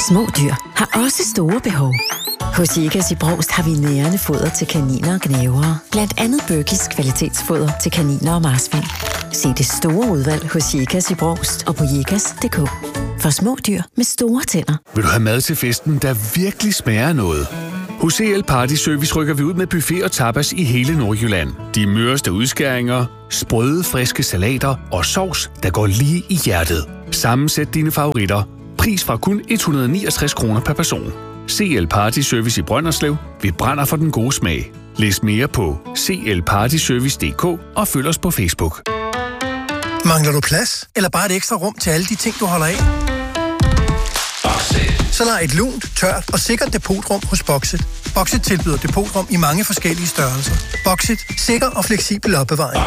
Små dyr har også store behov. Hos Jekas i Brovst har vi nærende foder til kaniner og gnavere. Blandt andet Berkis kvalitetsfoder til kaniner og marsvin. Se det store udvalg hos Jekas i Brovst og på jekas.dk. For små dyr med store tænder. Vil du have mad til festen, der virkelig smager noget? Hos CL Party Service rykker vi ud med buffet og tapas i hele Nordjylland. De møreste udskæringer, sprøde, friske salater og sovs, der går lige i hjertet. Sammensæt dine favoritter. Pris fra kun 169 kroner per person. CL Party Service i Brønderslev. Vi brænder for den gode smag. Læs mere på clpartyservice.dk og følg os på Facebook. Mangler du plads? Eller bare et ekstra rum til alle de ting, du holder af? Så lej et lunt, tørt og sikkert depotrum hos Boxit. Boxit tilbyder depotrum i mange forskellige størrelser. Boxit. Sikker og fleksibel opbevaring.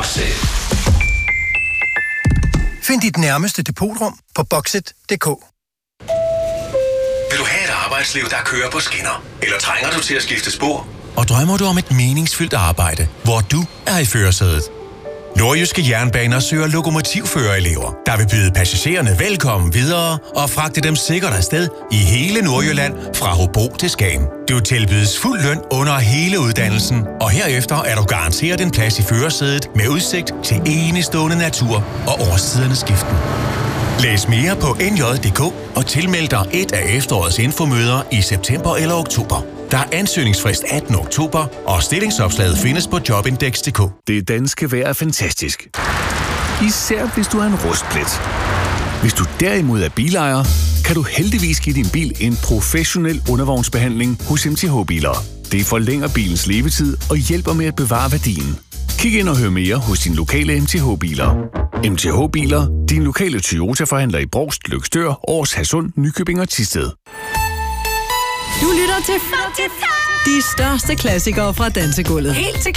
Find dit nærmeste depotrum på Boxit.dk. Vil du have et arbejdsliv, der kører på skinner? Eller trænger du til at skifte spor? Og drømmer du om et meningsfyldt arbejde, hvor du er i førersædet? Nordjyske Jernbaner søger lokomotivførerelever, der vil byde passagererne velkommen videre og fragte dem sikkert afsted i hele Nordjylland fra Hobro til Skagen. Du tilbydes fuld løn under hele uddannelsen, og herefter er du garanteret en plads i førersædet med udsigt til enestående natur og årstidernes skiften. Læs mere på nj.dk og tilmeld dig et af efterårets infomøder i september eller oktober. Der er ansøgningsfrist 18. oktober, og stillingsopslaget findes på jobindex.dk. Det danske vejr er fantastisk. Især hvis du er en rustplet. Hvis du derimod er bilejer, kan du heldigvis give din bil en professionel undervognsbehandling hos MTH Biler. Det forlænger bilens levetid og hjælper med at bevare værdien. Kig ind og hør mere hos din lokale MTH Biler. MTH Biler, din lokale Toyota-forhandler i Brovst, Løgstør, Aars, Hadsund, Nykøbing og Thisted. Du lytter til de største klassikere fra dansegulvet. Helt til